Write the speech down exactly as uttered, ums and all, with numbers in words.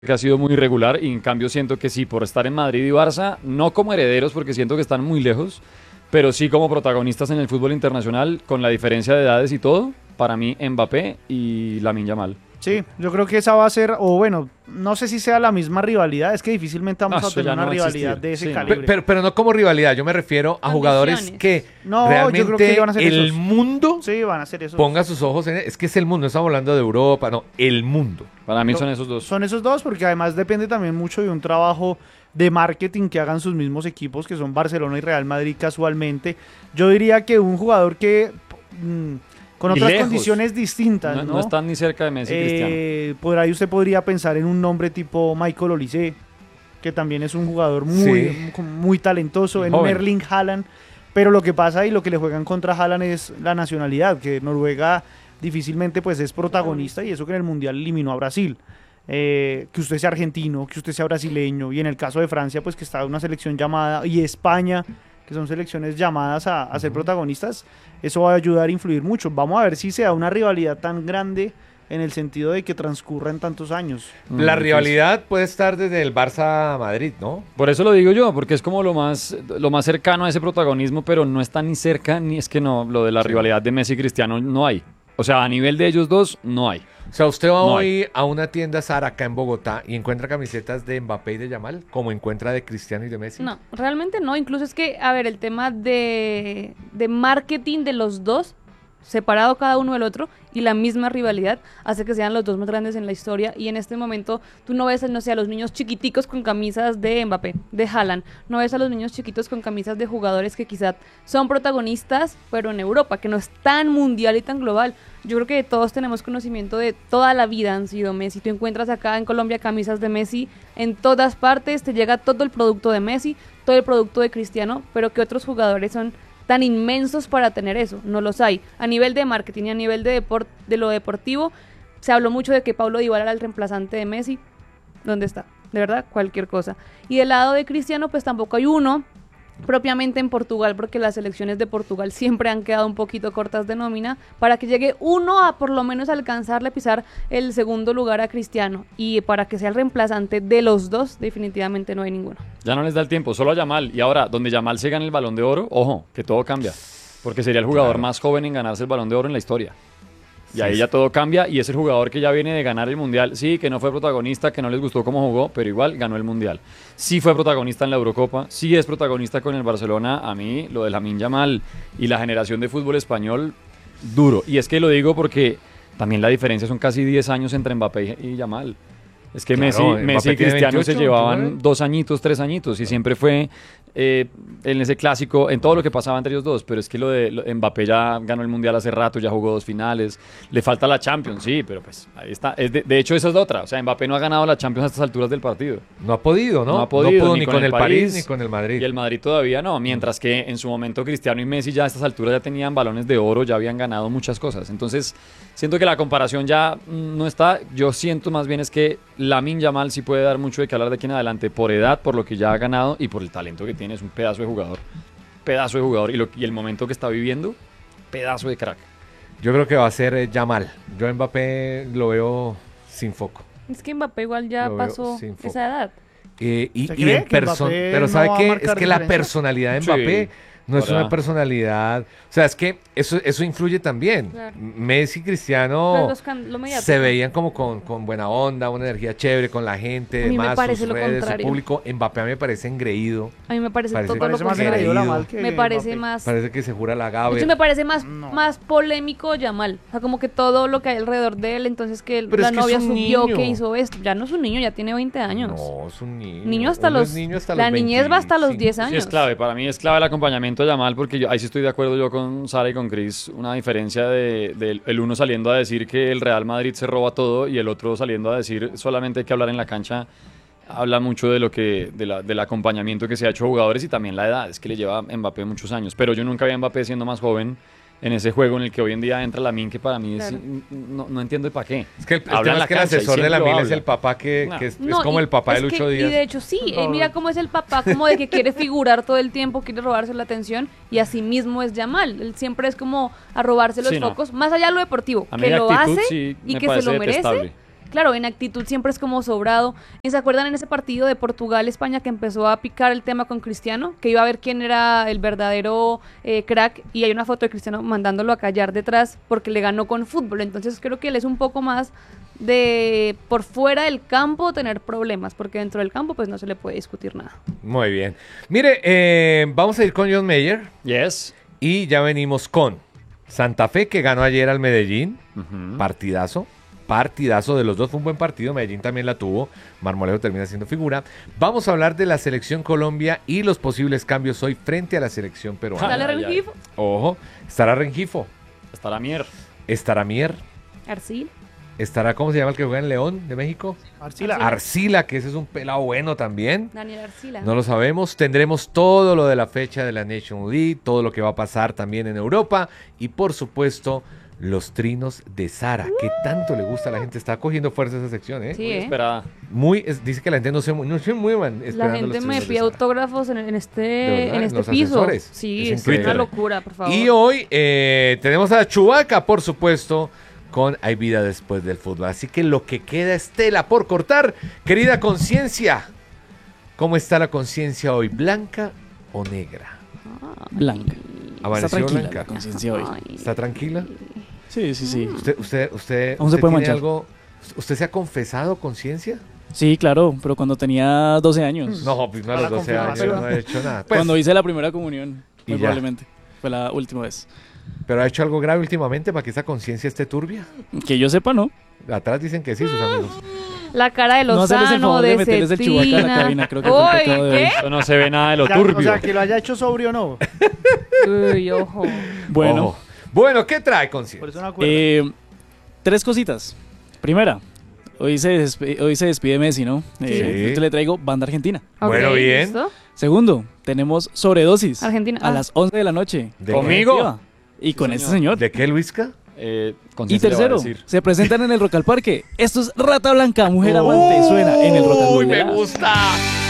que ha sido muy irregular y en cambio siento que sí, por estar en Madrid y Barça, no como herederos porque siento que están muy lejos, pero sí como protagonistas en el fútbol internacional con la diferencia de edades y todo, para mí Mbappé y Lamine Yamal. Sí, yo creo que esa va a ser, o bueno, no sé si sea la misma rivalidad, es que difícilmente vamos No, a eso tener ya una no va a rivalidad existir. de ese Sí, no. calibre. Pero, pero, pero no como rivalidad, yo me refiero a jugadores Condiciones. que No, yo realmente creo que van a ser el esos. mundo Sí, van a ser esos. ponga sus ojos en... Es que es el mundo, no estamos hablando de Europa, no, el mundo. Para mí No, son esos dos. Son esos dos, porque además depende también mucho de un trabajo de marketing que hagan sus mismos equipos, que son Barcelona y Real Madrid casualmente. Yo diría que un jugador que mm, con Y otras lejos. condiciones distintas, No, ¿no? no están ni cerca de Messi y Cristiano. Eh, por ahí usted podría pensar en un nombre tipo Michael Olise, que también es un jugador muy, Sí. muy, muy talentoso, en un Joven. Erling Haaland, pero lo que pasa y lo que le juegan contra Haaland es la nacionalidad, que Noruega difícilmente pues es protagonista y eso que en el Mundial eliminó a Brasil. Eh, que usted sea argentino, que usted sea brasileño y en el caso de Francia pues que está una selección llamada y España que son selecciones llamadas a, a ser protagonistas, eso va a ayudar a influir mucho. Vamos a ver si se da una rivalidad tan grande en el sentido de que transcurran tantos años. Mm, La difícil. rivalidad puede estar desde el Barça a Madrid, ¿no? Por eso lo digo yo, porque es como lo más, lo más cercano a ese protagonismo, pero no está ni cerca, ni es que no, lo de la Sí. rivalidad de Messi y Cristiano no hay. O sea, a nivel de ellos dos, no hay. O sea, usted va No hoy a una tienda Zara acá en Bogotá y encuentra camisetas de Mbappé y de Yamal, como encuentra de Cristiano y de Messi. No, realmente no. Incluso es que, a ver, el tema de, de marketing de los dos, separado cada uno del otro, y la misma rivalidad, hace que sean los dos más grandes en la historia. Y en este momento, tú no ves, no sé, a los niños chiquiticos con camisas de Mbappé, de Haaland. No ves a los niños chiquitos con camisas de jugadores que quizás son protagonistas, pero en Europa, que no es tan mundial y tan global. Yo creo que todos tenemos conocimiento de toda la vida han sido Messi. Tú encuentras acá en Colombia camisas de Messi en todas partes, te llega todo el producto de Messi, todo el producto de Cristiano, pero que otros jugadores son tan inmensos para tener eso, no los hay. A nivel de marketing y a nivel de, deport, de lo deportivo, se habló mucho de que Paulo Dybala era el reemplazante de Messi. ¿Dónde está? De verdad, cualquier cosa. Y del lado de Cristiano, pues tampoco hay uno propiamente en Portugal, porque las selecciones de Portugal siempre han quedado un poquito cortas de nómina, para que llegue uno a por lo menos alcanzarle a pisar el segundo lugar a Cristiano, y para que sea el reemplazante de los dos, definitivamente no hay ninguno. Ya no les da el tiempo, solo a Yamal. Y ahora, donde Yamal se gane el Balón de Oro, ojo, que todo cambia. Porque sería el jugador Claro. más joven en ganarse el Balón de Oro en la historia. Y Sí, ahí sí. ya todo cambia y es el jugador que ya viene de ganar el Mundial. Sí, que no fue protagonista, que no les gustó cómo jugó, pero igual ganó el Mundial. Sí fue protagonista en la Eurocopa, sí es protagonista con el Barcelona. A mí, lo de Lamine Yamal y la generación de fútbol español, duro. Y es que lo digo porque también la diferencia son casi diez años entre Mbappé y Yamal. Es que Claro, Messi, Mbappé Messi y tiene Cristiano se veintiocho, llevaban veintinueve. dos añitos, tres añitos y siempre fue eh, en ese clásico, en todo lo que pasaba entre ellos dos, pero es que lo de lo- Mbappé ya ganó el Mundial hace rato, ya jugó dos finales, le falta la Champions, sí, pero pues ahí está. Es de, de hecho, esa es la otra, o sea, Mbappé no ha ganado la Champions a estas alturas del partido. No ha podido, ¿no? No ha podido, pudo ni ni con con, el el París, París, ni con el Madrid. Y el Madrid todavía no, mientras que en su momento Cristiano y Messi ya a estas alturas ya tenían balones de oro, ya habían ganado muchas cosas. Entonces, siento que la comparación ya mm, no está. Yo siento más bien es que Lamine Yamal sí puede dar mucho de qué hablar de aquí en adelante por edad, por lo que ya ha ganado y por el talento que tiene. Es un pedazo de jugador. Pedazo de jugador. Y, lo, y el momento que está viviendo, pedazo de crack. Yo creo que va a ser eh, Yamal. Yo a Mbappé lo veo sin foco. Es que Mbappé igual ya Lo veo pasó sin foco. esa edad. Eh, y, ¿Usted y cree en que perso- Mbappé pero no ¿sabe va a qué? Es marcar que la diferencia? personalidad de Sí, Mbappé no es para- una personalidad. O sea, es que eso, eso influye también. Claro. Messi y Cristiano Pero los can- lo mediático. se veían como con, con buena onda, una energía chévere con la gente, A mí me demás, parece sus lo redes, su contrario. público. Mbappé a mí me parece engreído. A mí me parece, Parece- todo Parece lo más engreído. contrario. engreído la mal que Me parece Mbappé. más... Parece que se jura la De gave. hecho, me parece más, No. más polémico Yamal. O sea, como que todo lo que hay alrededor de él, entonces que Pero la es que es novia un subió niño. que hizo esto. Ya no es un niño, ya tiene veinte años. No, es un niño. Niño hasta Uno los... es niño hasta la los niñez va hasta los veinticinco. diez Sí, años. es clave. Para mí es clave el acompañamiento de Yamal porque yo, ahí sí estoy de acuerdo yo con Sara y con Chris. Una diferencia de, de el uno saliendo a decir que el Real Madrid se roba todo y el otro saliendo a decir solamente hay que hablar en la cancha. Habla mucho de lo que de la- del acompañamiento que se ha hecho a jugadores y también la edad. Es que le lleva a Mbappé muchos años. Pero yo nunca vi a Mbappé siendo más joven en ese juego en el que hoy en día entra Lamine, que para mí es, Claro. no, no entiendo para qué. Es que el, el Habla tema en la es que el cancha y asesor de siempre la lo Mil es habla. el papá que, No. que es, es No, como y el papá de es que- Lucho Díaz. Y de hecho sí, eh, mira cómo es el papá, como de que quiere figurar todo el tiempo, quiere robarse la atención, y así mismo es Yamal. Él siempre es como a robarse los Sí, no. focos, más allá de lo deportivo, A mí que la lo actitud hace sí y me que se parece lo merece. detestable. claro, en actitud siempre es como sobrado. ¿Y se acuerdan en ese partido de Portugal-España que empezó a picar el tema con Cristiano? Que iba a ver quién era el verdadero eh, crack, y hay una foto de Cristiano mandándolo a callar detrás porque le ganó con fútbol. Entonces creo que él es un poco más de por fuera del campo tener problemas, porque dentro del campo pues no se le puede discutir nada. Muy bien. Mire, eh, vamos a ir con John Mayer Yes. y ya venimos con Santa Fe, que ganó ayer al Medellín. Ujú. Partidazo. Partidazo de los dos, fue un buen partido. Medellín también la tuvo. Marmolejo termina siendo figura. Vamos a hablar de la selección Colombia y los posibles cambios hoy frente a la selección peruana. ¿Sale ay, ay. Rengifo? Ojo, estará Rengifo, Estará Mier. estará Mier, Arcil. estará, ¿cómo se llama el que juega en León de México? Arcila. Arcila. Arcila, que ese es un pelado bueno también. Daniel Arcila. No lo sabemos. Tendremos todo lo de la fecha de la Nation League, todo lo que va a pasar también en Europa y, por supuesto, los trinos de Sara, que tanto le gusta a la gente. Está cogiendo fuerza esa sección, ¿eh? Sí, Muy ¿eh? esperada. Muy, es- dice que la gente no se, mu- no se muevan La esperando gente los me trinos de pide Sara. autógrafos en, en ¿De este, verdad? en ¿En este los piso. ascensores? Sí, Es es, increíble. una locura, por favor. Y hoy eh, tenemos a Chewbacca, por supuesto, con Hay vida después del fútbol. Así que lo que queda es tela por cortar. Querida conciencia, ¿cómo está la conciencia hoy? ¿Blanca o negra? Blanca. Está ¿Amaneció tranquila blanca? la conciencia hoy. Ay. ¿Está tranquila? Sí, sí, sí. ¿Usted, usted, usted, Aún se usted puede tiene manchar. algo? ¿Usted se ha confesado conciencia? Sí, claro, pero cuando tenía doce años. No, pues no a los Para doce años confirmárselo. no ha hecho nada. Pues, Cuando hice la primera comunión, Y muy ya. probablemente. Fue la última vez. ¿Pero ha hecho algo grave últimamente para que esa conciencia esté turbia? Que yo sepa, ¿no? Atrás dicen que sí, sus amigos. La cara de No hacerles el Lozano, favor de de meterles el Chewbacca a la Cetina. cabina, creo que fue el Uy, pecado de hoy. ¿qué? Eso no se ve nada de lo Ya, turbio. O sea, que lo haya hecho sobrio no. Uy, ojo. Bueno, Ojo. Bueno, ¿qué trae Por conciencia? eso no acuerdo. eh, tres cositas. Primera, hoy se, despe- hoy se despide Messi, ¿no? Eh, Sí. yo le traigo banda argentina. Ok, Bueno, bien. ¿listo? Segundo, tenemos sobredosis. Argentina. A Ah. las once de la noche. ¿De ¿Conmigo? Y con Sí, este señor. señor. ¿De qué, Luisca? Eh, Y conciencia le va a tercero, decir. se presentan en el Rock al Parque. Esto es Rata Blanca, mujer amante, suena en el Rock al Uy, me Parque. gusta.